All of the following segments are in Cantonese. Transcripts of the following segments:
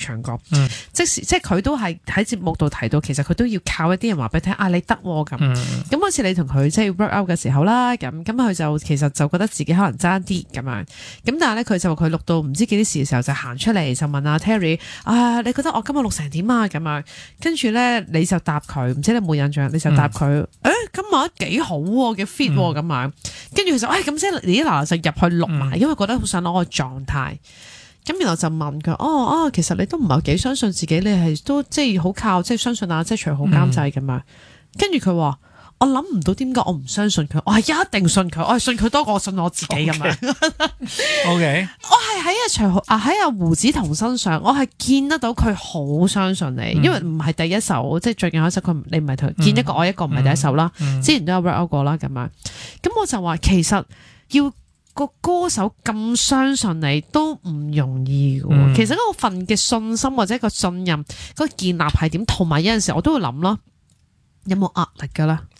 唱歌，即係佢都係喺節目度提到，其實佢都要靠一啲人話俾你聽啊，你得咁。咁好似你同佢即係 work out 嘅時候啦，咁佢就其實就覺得自己可能爭啲咁樣，咁但係咧佢就話佢錄到唔知幾啲時嘅時候就行出嚟就問阿 Terry 啊，你覺得我今日錄成點啊咁樣，跟住咧你就答佢，唔知你冇印象，你就答佢，今日幾好喎，幾 fit 咁樣，跟住佢就咁即係你嗱就入去錄埋，因為覺得好想攞個狀態。咁然後就問佢，其實你都唔係幾相信自己，你係都即係好靠即係相信啊，即係徐浩監製咁樣。跟住佢話，我諗唔到點解我唔相信佢，我係一定信佢，我係信佢多過我信我自己咁樣。 OK， 我係喺阿胡子彤身上，我係見得到佢好相信你，因為唔係第一首，即係最近一首佢你唔係同見一個愛一個唔係第一首啦，之前都有 work out 過啦咁樣。咁我就話其實要個歌手咁相信你都唔容易嘅，其實嗰份嘅信心或者個信任嗰個建立係點，同埋有陣時我都會諗咯，有冇壓力㗎咧？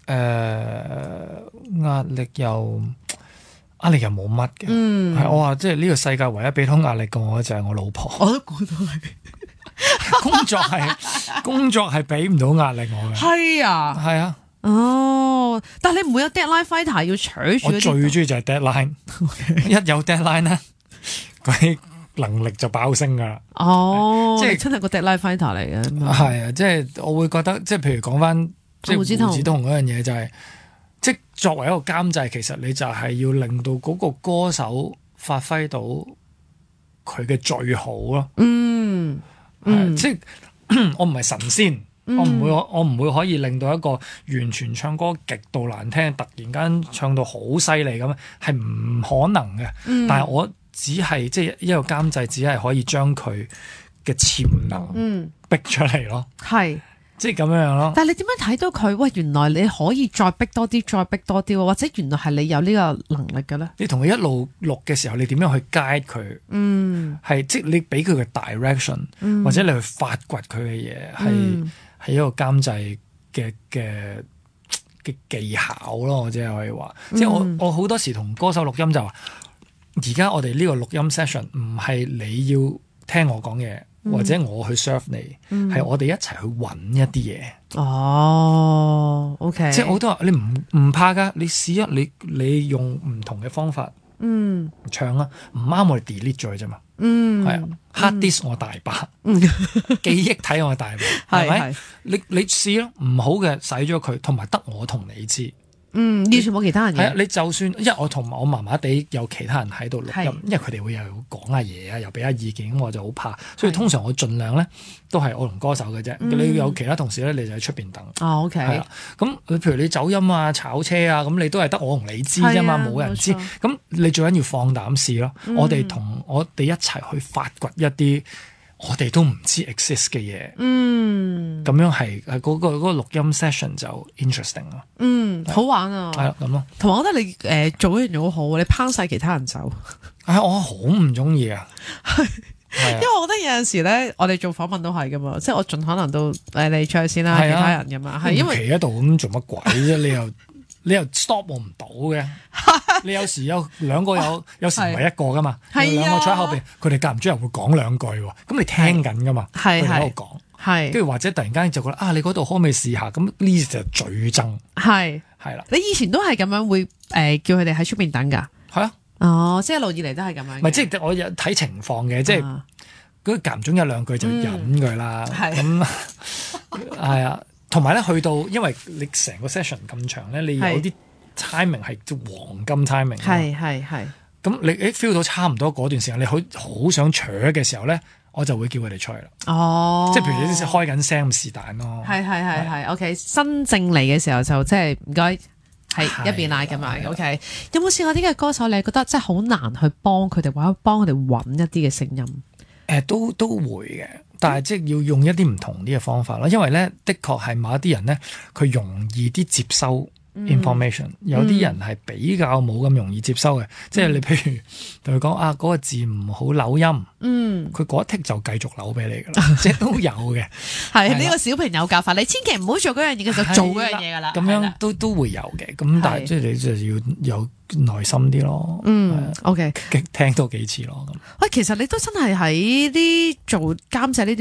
壓力又冇乜嘅，係我話即係呢個世界唯一俾到壓力嘅我就係我老婆。 我都估到係工作係俾唔到壓力我嘅。 係啊， 係啊。 哦，但係你唔會有 deadline fighter 要取住。 我最中意就係 deadline， 一有 deadline 咧，嗰啲能力就爆升噶啦。 哦， 即係真係個 deadline fighter 嚟嘅。 係啊，即係我會覺得，即係譬如講翻即係胡子彤嗰樣嘢，就係即係作為一個監製，其實你就係要令到嗰個歌手發揮到佢嘅最好咯。即係我唔係神仙。我唔會可以令到一個完全唱歌極度難聽，突然間唱到好犀利咁，係唔可能嘅。但係我只係即係一個監製，只係可以將佢嘅潛能逼出嚟咯。係即係咁樣咯。但係你點樣睇到佢？喂，原來你可以再逼多啲，再逼多啲，或者原來係你有呢個能力嘅咧？你同佢一路錄嘅時候，你點樣去 guide 佢？係即係你俾佢嘅 direction，或者你去發掘佢嘅嘢係一個監製嘅技巧咯，我只係可以話，即係我好多時同歌手錄音就話，而家我哋呢個錄音 session 唔係你要聽我講嘢，或者我去 serve 你，係我哋一齊去揾一啲嘢。哦，OK，即係我都話你唔怕㗎，你試啊，你用唔同嘅方法唱啊，唔啱我哋 delete 咗佢啫嘛。係啊，hard disk 我大把，記憶體我大把，係咪？你試咯，唔好嘅洗咗佢，同埋得我同你知。完全冇其他人嘅。係啊，你就算因為我同我麻麻地有其他人喺度錄音，因為佢哋會又講下嘢啊，又俾下意見，咁我就好怕。所以通常我盡量咧都係我同歌手嘅啫。你有其他同事咧，你就喺出邊等。哦，OK。係啦，咁譬如你走音啊、炒車啊，咁你都係得我同你知啫嘛，冇人知。咁你最緊要放膽試咯。我哋一齊去發掘一啲我哋都唔知 exist 嘅嘢，咁樣係嗰個錄音 session 就 interesting 咯，好玩啊，係啦咁咯。同埋我覺得你做一樣嘢好好，你拋晒其他人走，我好唔中意啊，因為我覺得有陣時咧，我哋做訪問都係噶嘛，即係我盡可能都你出去先啦，其他人噶嘛，係因為企喺度咁做乜鬼啫？你又 stop 我唔到嘅，你有時有兩個有時唔係一個噶嘛，兩個坐喺後邊，佢哋間唔中又會講兩句喎，咁你聽緊噶嘛，佢哋喺度講，跟住或者突然間就覺得你嗰度可唔可以試下？咁呢就最憎，係啦。你以前都係咁樣會叫佢哋喺出邊等㗎？係啊，哦，即係一路以嚟都係咁樣。唔係，即係我有睇情況嘅，即係嗰個間唔中一兩句就忍佢啦，咁係啊。同埋咧，去到因為你成個 session 咁長咧，你有啲 timing 係黃金 timing，係。咁你feel 到差唔多嗰段時間，你好想扯嘅時候咧，我就會叫佢哋出去啦。哦，即係譬如你開緊聲咁是但咯。係。OK， 新正嚟嘅時候就即係唔該係一邊嗌咁樣。OK， 有冇試過啲嘅歌手你覺得真係好難去幫佢哋，或者幫佢哋揾一啲嘅聲音？都會嘅。但係即係要用一啲唔同啲嘅方法咯，因為咧的確係某一啲人咧，佢容易啲接收 information，有啲人係比較冇咁容易接收嘅，即係你譬如同佢講嗰個字唔好扭音，佢嗰一剔就繼續扭俾你噶啦，即係都有嘅。係呢個小朋友教法，你千祈唔好做嗰樣嘢，就做嗰樣嘢噶啦。咁樣都會有嘅，咁但係即係你就要有耐心啲咯。OK， 聽多幾次咯。咁喂，其實你都真係喺啲做監製呢